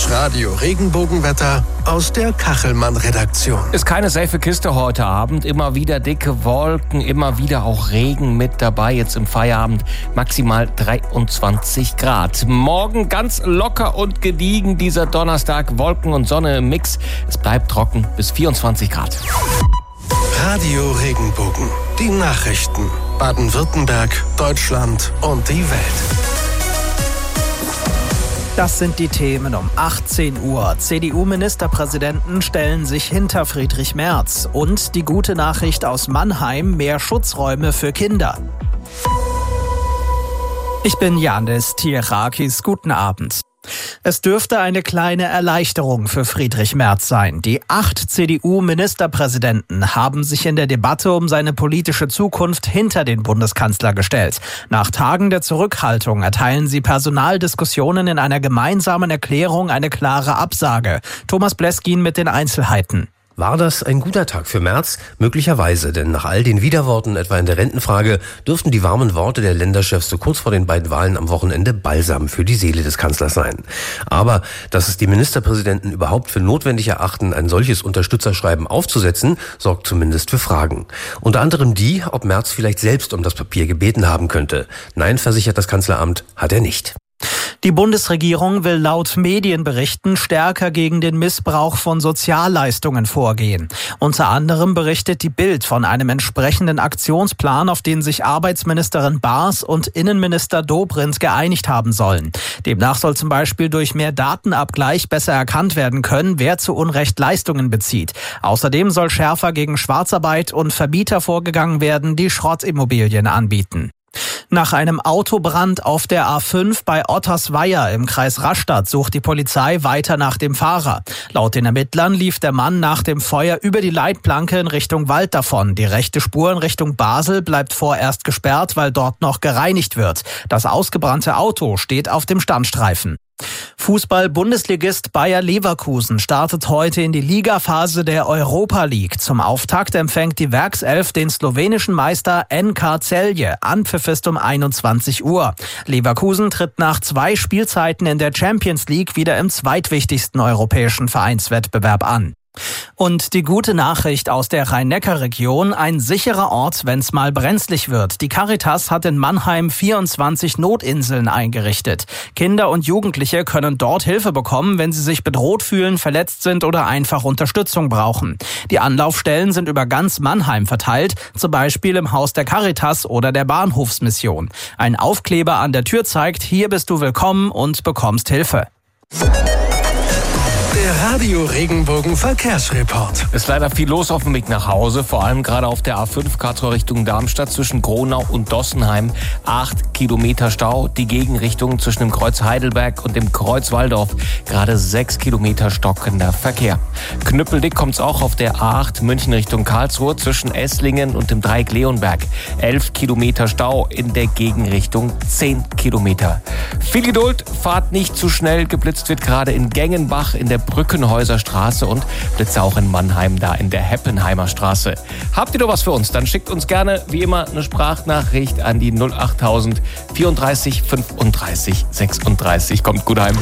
Das Radio-Regenbogenwetter aus der Kachelmann-Redaktion. Ist keine safe Kiste heute Abend. Immer wieder dicke Wolken, immer wieder auch Regen mit dabei. Jetzt im Feierabend maximal 23 Grad. Morgen ganz locker und gediegen dieser Donnerstag. Wolken und Sonne im Mix. Es bleibt trocken bis 24 Grad. Radio Regenbogen. Die Nachrichten. Baden-Württemberg, Deutschland und die Welt. Das sind die Themen um 18 Uhr. CDU-Ministerpräsidenten stellen sich hinter Friedrich Merz. Und die gute Nachricht aus Mannheim: mehr Schutzräume für Kinder. Ich bin Janis Tierakis. Guten Abend. Es dürfte eine kleine Erleichterung für Friedrich Merz sein. Die 8 CDU-Ministerpräsidenten haben sich in der Debatte um seine politische Zukunft hinter den Bundeskanzler gestellt. Nach Tagen der Zurückhaltung erteilen sie Personaldiskussionen in einer gemeinsamen Erklärung eine klare Absage. Thomas Bleskin mit den Einzelheiten. War das ein guter Tag für Merz? Möglicherweise, denn nach all den Widerworten, etwa in der Rentenfrage, dürften die warmen Worte der Länderchefs so kurz vor den beiden Wahlen am Wochenende Balsam für die Seele des Kanzlers sein. Aber dass es die Ministerpräsidenten überhaupt für notwendig erachten, ein solches Unterstützerschreiben aufzusetzen, sorgt zumindest für Fragen. Unter anderem die, ob Merz vielleicht selbst um das Papier gebeten haben könnte. Nein, versichert das Kanzleramt, hat er nicht. Die Bundesregierung will laut Medienberichten stärker gegen den Missbrauch von Sozialleistungen vorgehen. Unter anderem berichtet die Bild von einem entsprechenden Aktionsplan, auf den sich Arbeitsministerin Baas und Innenminister Dobrindt geeinigt haben sollen. Demnach soll zum Beispiel durch mehr Datenabgleich besser erkannt werden können, wer zu Unrecht Leistungen bezieht. Außerdem soll schärfer gegen Schwarzarbeit und Vermieter vorgegangen werden, die Schrottimmobilien anbieten. Nach einem Autobrand auf der A5 bei Ottersweier im Kreis Rastatt sucht die Polizei weiter nach dem Fahrer. Laut den Ermittlern lief der Mann nach dem Feuer über die Leitplanke in Richtung Wald davon. Die rechte Spur in Richtung Basel bleibt vorerst gesperrt, weil dort noch gereinigt wird. Das ausgebrannte Auto steht auf dem Standstreifen. Fußball-Bundesligist Bayer Leverkusen startet heute in die Ligaphase der Europa League. Zum Auftakt empfängt die Werkself den slowenischen Meister NK Celje. Anpfiff ist um 21 Uhr. Leverkusen tritt nach 2 Spielzeiten in der Champions League wieder im zweitwichtigsten europäischen Vereinswettbewerb an. Und die gute Nachricht aus der Rhein-Neckar-Region: ein sicherer Ort, wenn's mal brenzlig wird. Die Caritas hat in Mannheim 24 Notinseln eingerichtet. Kinder und Jugendliche können dort Hilfe bekommen, wenn sie sich bedroht fühlen, verletzt sind oder einfach Unterstützung brauchen. Die Anlaufstellen sind über ganz Mannheim verteilt, zum Beispiel im Haus der Caritas oder der Bahnhofsmission. Ein Aufkleber an der Tür zeigt: hier bist du willkommen und bekommst Hilfe. Der Radio Regenbogen Verkehrsreport. Ist leider viel los auf dem Weg nach Hause, vor allem gerade auf der A5 Karlsruhe Richtung Darmstadt zwischen Gronau und Dossenheim. 8 Kilometer Stau, die Gegenrichtung zwischen dem Kreuz Heidelberg und dem Kreuz Walldorf. Gerade 6 Kilometer stockender Verkehr. Knüppeldick kommt's auch auf der A8 München Richtung Karlsruhe zwischen Esslingen und dem Dreieck Leonberg. 11 Kilometer Stau, in der Gegenrichtung 10 Kilometer. Viel Geduld, fahrt nicht zu schnell. Geblitzt wird gerade in Gengenbach in der Brückenhäuser Straße und Blitze auch in Mannheim, da in der Heppenheimer Straße. Habt ihr noch was für uns? Dann schickt uns gerne, wie immer, eine Sprachnachricht an die 08000 34 35 36. Kommt gut heim.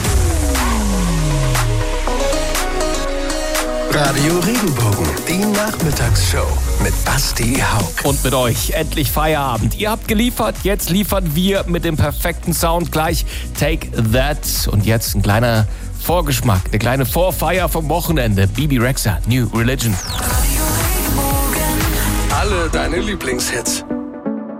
Radio Regenbogen, die Nachmittagsshow mit Basti Haug. Und mit euch endlich Feierabend. Ihr habt geliefert, jetzt liefern wir mit dem perfekten Sound gleich Take That. Und jetzt ein kleiner Vorgeschmack, eine kleine Vorfeier vom Wochenende. Bibi Rexha, New Religion. Alle deine Lieblingshits.